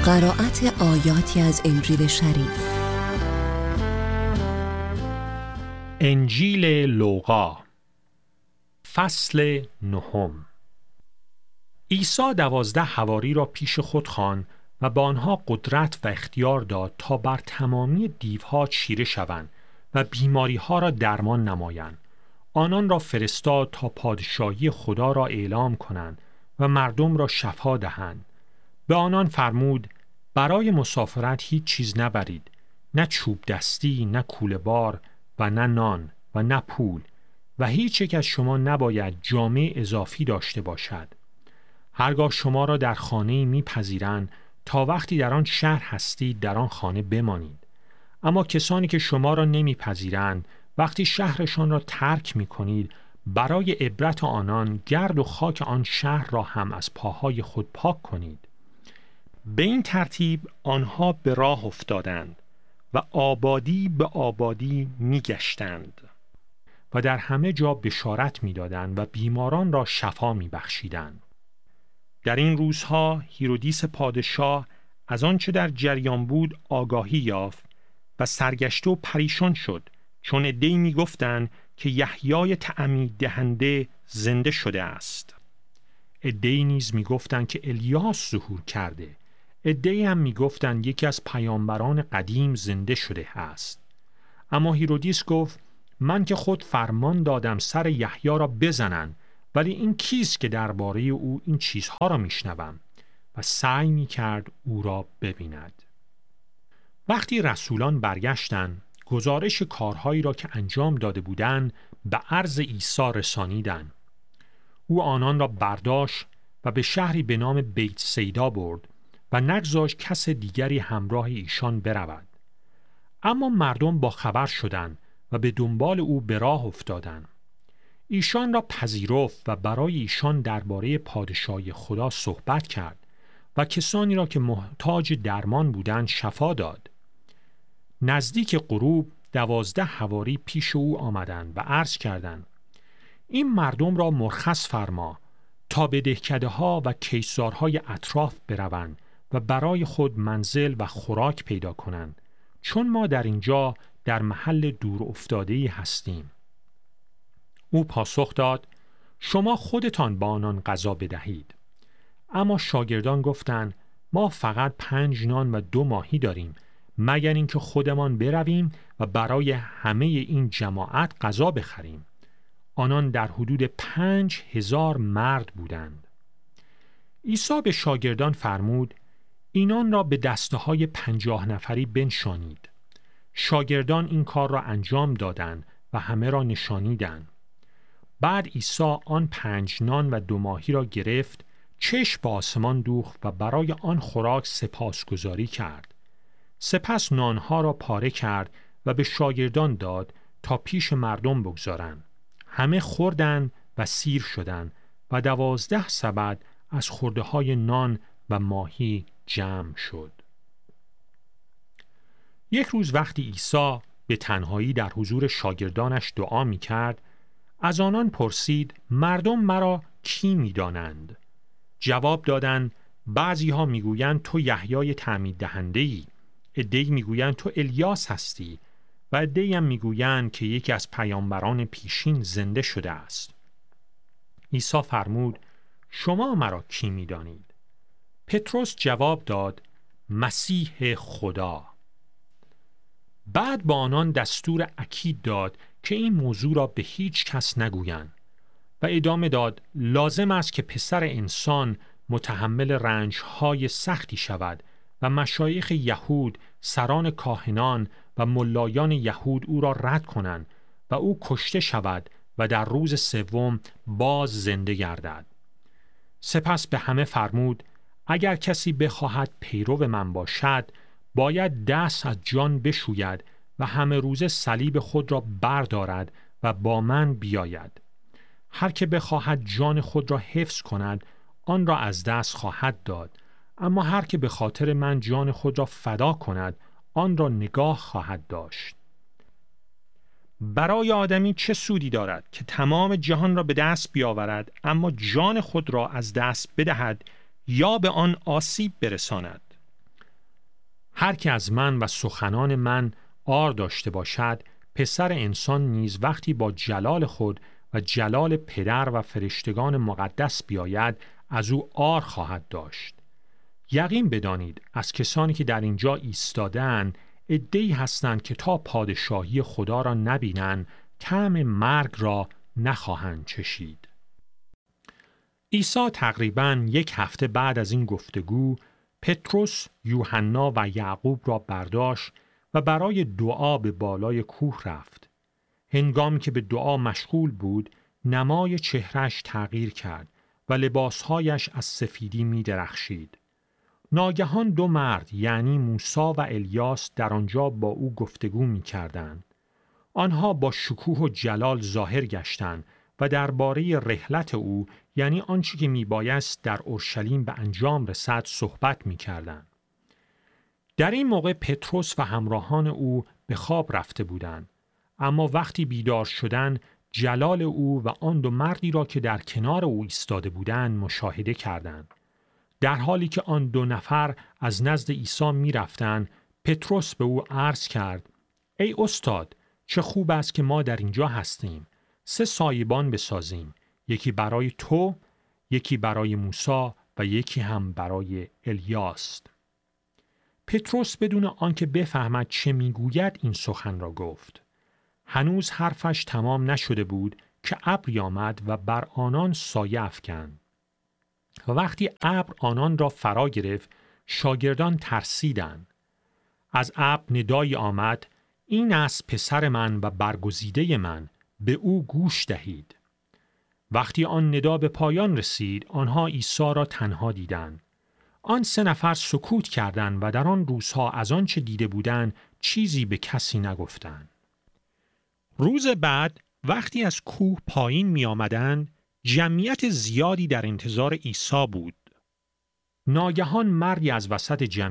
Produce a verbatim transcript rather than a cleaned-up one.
قرائت آیاتی از انجیل شریف. انجیل لوقا فصل نهم. عیسی دوازده حواری را پیش خود خواند و به آنها قدرت و اختیار داد تا بر تمامی دیوها چیره شوند و بیماریها را درمان نمایند. آنان را فرستاد تا پادشاهی خدا را اعلام کنند و مردم را شفا دهند. به آنان فرمود برای مسافرت هیچ چیز نبرید، نه چوب دستی، نه کوله بار و نه نان و نه پول، و هیچ یک از شما نباید جامه اضافی داشته باشد. هرگاه شما را در خانه‌ای می‌پذیرند تا وقتی در آن شهر هستید در آن خانه بمانید. اما کسانی که شما را نمی‌پذیرند وقتی شهرشان را ترک می‌کنید، برای عبرت آنان گرد و خاک آن شهر را هم از پاهای خود پاک کنید. به این ترتیب آنها به راه افتادند و آبادی به آبادی می‌گشتند و در همه جا بشارت می‌دادند و بیماران را شفا می‌بخشیدند. در این روزها هیرودیس پادشاه از آنچه در جریان بود آگاهی یافت و سرگشته و پریشان شد، چون عده‌ای می‌گفتند که یحیای تعمید دهنده زنده شده است. عده‌ای نیز می‌گفتند که الیاس ظهور کرده. عده‌ای هم می‌گفتند یکی از پیامبران قدیم زنده شده است. اما هیرودیس گفت من که خود فرمان دادم سر یحیی را بزنند، ولی این کیست که درباره او این چیزها را میشنوم؟ و سعی میکرد او را ببیند. وقتی رسولان برگشتند، گزارش کارهایی را که انجام داده بودند به عرض عیسی رسانیدند. او آنان را برداشت و به شهری به نام بیت سیدا برد و نگذاشت کس دیگری همراه ایشان برود. اما مردم با خبر شدند و به دنبال او به راه افتادند. ایشان را پذیرفت و برای ایشان درباره پادشاهی خدا صحبت کرد و کسانی را که محتاج درمان بودند شفا داد. نزدیک غروب دوازده حواری پیش او آمدند و عرض کردند این مردم را مرخص فرما تا به دهکده‌ها و کیسارهای اطراف بروند و برای خود منزل و خوراک پیدا کنند، چون ما در اینجا در محل دور افتاده‌ای هستیم. او پاسخ داد شما خودتان با آنان غذا بدهید. اما شاگردان گفتند ما فقط پنج نان و دو ماهی داریم، مگر اینکه خودمان برویم و برای همه این جماعت غذا بخریم. آنان در حدود پنج هزار مرد بودند. عیسی به شاگردان فرمود اینان را به دسته های پنجاه نفری بنشانید. شاگردان این کار را انجام دادند و همه را نشانیدند. بعد عیسی آن پنج نان و دو ماهی را گرفت، چشم به آسمان دوخت و برای آن خوراک سپاسگزاری کرد. سپس نانها را پاره کرد و به شاگردان داد تا پیش مردم بگذارند. همه خوردند و سیر شدند و دوازده سبد از خورده های نان و ماهی جمع شد. یک روز وقتی عیسی به تنهایی در حضور شاگردانش دعا می کرد، از آنان پرسید مردم مرا کی می دانند؟ جواب دادند بعضی ها می گویند تو یحیای تعمید دهنده ای، عده‌ای می گویند تو الیاس هستی و عده‌ای هم می گویند که یکی از پیامبران پیشین زنده شده است. عیسی فرمود شما مرا کی می دانید؟ پتروس جواب داد مسیح خدا. بعد با آنان دستور اکید داد که این موضوع را به هیچ کس نگویند و ادامه داد لازم است که پسر انسان متحمل رنج‌های سختی شود و مشایخ یهود، سران کاهنان و ملایان یهود او را رد کنند و او کشته شود و در روز سوم باز زنده گردد. سپس به همه فرمود اگر کسی بخواهد پیرو من باشد باید دست از جان بشوید و همه روز صلیب خود را بردارد و با من بیاید. هر که بخواهد جان خود را حفظ کند آن را از دست خواهد داد، اما هر که به خاطر من جان خود را فدا کند آن را نگاه خواهد داشت. برای آدمی چه سودی دارد که تمام جهان را به دست بیاورد اما جان خود را از دست بدهد یا به آن آسیب برساند؟ هر که از من و سخنان من عار داشته باشد، پسر انسان نیز وقتی با جلال خود و جلال پدر و فرشتگان مقدس بیاید، از او عار خواهد داشت. یقین بدانید از کسانی که در اینجا ایستاده‌اند عده‌ای هستند که تا پادشاهی خدا را نبینند، طعم مرگ را نخواهند چشید. عیسی تقریباً یک هفته بعد از این گفتگو پتروس، یوحنا و یعقوب را برداشت و برای دعا به بالای کوه رفت. هنگامی که به دعا مشغول بود، نمای چهرش تغییر کرد و لباسهایش از سفیدی می درخشید. ناگهان دو مرد یعنی موسی و الیاس در آنجا با او گفتگو می کردند. آنها با شکوه و جلال ظاهر گشتند و درباره رحلت او یعنی آنچه که می بایست در اورشلیم به انجام رسد صحبت می کردند. در این موقع پتروس و همراهان او به خواب رفته بودند، اما وقتی بیدار شدند جلال او و آن دو مردی را که در کنار او ایستاده بودند مشاهده کردند. در حالی که آن دو نفر از نزد عیسی می رفتند، پتروس به او عرض کرد: ای استاد، چه خوب است که ما در اینجا هستیم. سه سایبان بسازیم، یکی برای تو، یکی برای موسی و یکی هم برای الیاس. پتروس بدون آنکه بفهمد چه میگوید این سخن را گفت. هنوز حرفش تمام نشده بود که ابری آمد و بر آنان سایه افکند. و وقتی ابر آنان را فرا گرفت، شاگردان ترسیدند. از ابر ندایی آمد: این است پسر من و برگزیده من، به او گوش دهید. وقتی آن ندا به پایان رسید، آنها عیسی را تنها دیدند. آن سه نفر سکوت کردند و در آن روزها از آنچه دیده بودند چیزی به کسی نگفتند. روز بعد وقتی از کوه پایین می آمدند، جمعیت زیادی در انتظار عیسی بود. ناگهان مردی از وسط جمعیت